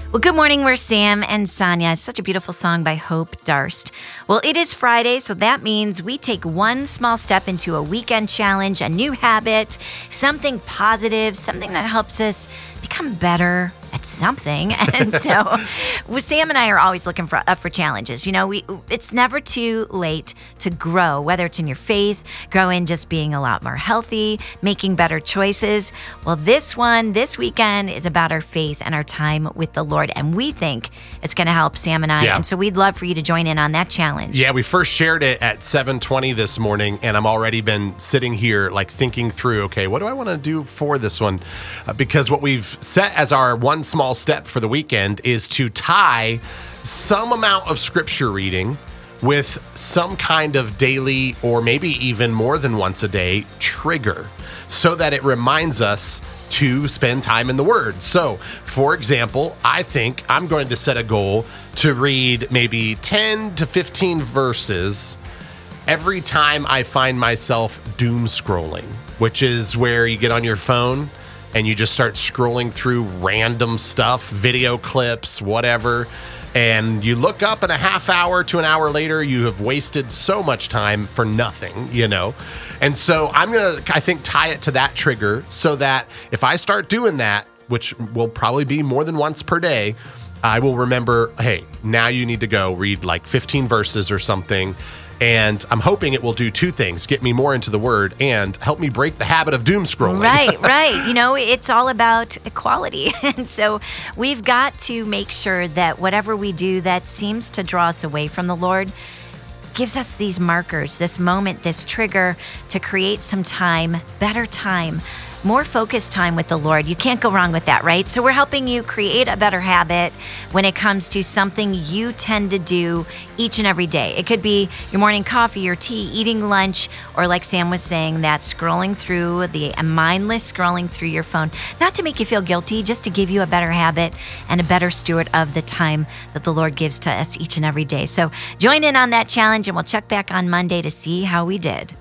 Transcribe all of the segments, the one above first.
Well, good morning. We're Sam and Sonia. It's such a beautiful song by Hope Darst. Well, it is Friday, so that means we take one small step into a weekend challenge, a new habit, something positive, something that helps us become better at something. And so Sam and I are always looking for challenges. You know, it's never too late to grow, whether it's in your faith, grow in just being a lot more healthy, making better choices. Well, this weekend is about our faith and our time with the Lord. And we think it's going to help Sam and I. Yeah. And so we'd love for you to join in on that challenge. Yeah, we first shared it at 7:20 this morning, and I'm already been sitting here like thinking through, okay, what do I want to do for this one? Because what we've set as our one small step for the weekend is to tie some amount of scripture reading with some kind of daily or maybe even more than once a day trigger so that it reminds us to spend time in the Word. So, for example, I think I'm going to set a goal to read maybe 10 to 15 verses every time I find myself doom scrolling, which is where you get on your phone and you just start scrolling through random stuff, video clips, whatever, and you look up and a half hour to an hour later, you have wasted so much time for nothing, you know? And so I'm going to, I think, tie it to that trigger so that if I start doing that, which will probably be more than once per day, I will remember, hey, now you need to go read like 15 verses or something. And I'm hoping it will do two things, get me more into the Word and help me break the habit of doom scrolling. Right. You know, it's all about equality. And so we've got to make sure that whatever we do that seems to draw us away from the Lord gives us these markers, this moment, this trigger to create some time, better time, more focused time with the Lord. You can't go wrong with that, right? So we're helping you create a better habit when it comes to something you tend to do each and every day. It could be your morning coffee, your tea, eating lunch, or like Sam was saying, that scrolling through, the mindless scrolling through your phone, not to make you feel guilty, just to give you a better habit and a better steward of the time that the Lord gives to us each and every day. So join in on that challenge and we'll check back on Monday to see how we did.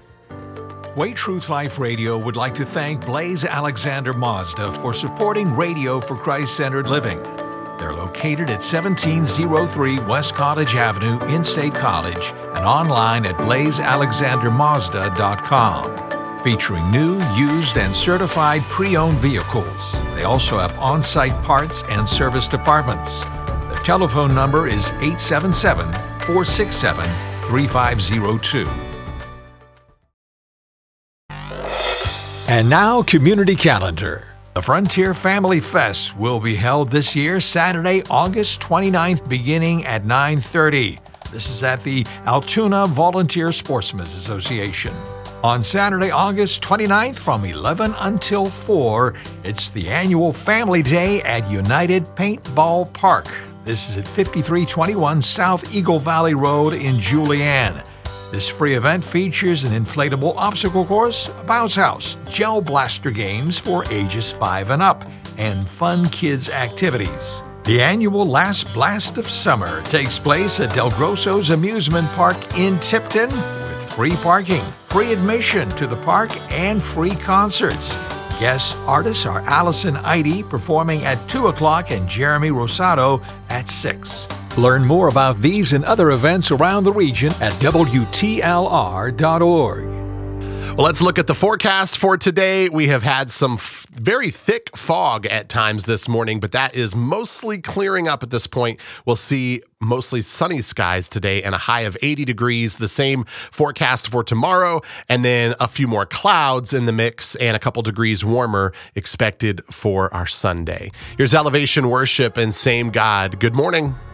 Way Truth Life Radio would like to thank Blaze Alexander Mazda for supporting Radio for Christ-Centered Living. They're located at 1703 West Cottage Avenue in State College and online at blazealexandermazda.com. Featuring new, used, and certified pre-owned vehicles. They also have on-site parts and service departments. Their telephone number is 877-467-3502. And now, Community Calendar. The Frontier Family Fest will be held this year, Saturday, August 29th, beginning at 9:30. This is at the Altoona Volunteer Sportsmen's Association. On Saturday, August 29th, from 11 until 4, it's the annual Family Day at United Paintball Park. This is at 5321 South Eagle Valley Road in Julianne. This free event features an inflatable obstacle course, a bounce house, gel blaster games for ages 5 and up, and fun kids activities. The annual Last Blast of Summer takes place at Del Grosso's Amusement Park in Tipton with free parking, free admission to the park, and free concerts. Guest artists are Allison Eide performing at 2 o'clock and Jeremy Rosado at 6. Learn more about these and other events around the region at WTLR.org. Well, let's look at the forecast for today. We have had some very thick fog at times this morning, but that is mostly clearing up at this point. We'll see mostly sunny skies today and a high of 80 degrees. The same forecast for tomorrow, and then a few more clouds in the mix and a couple degrees warmer expected for our Sunday. Here's Elevation Worship and Same God. Good morning.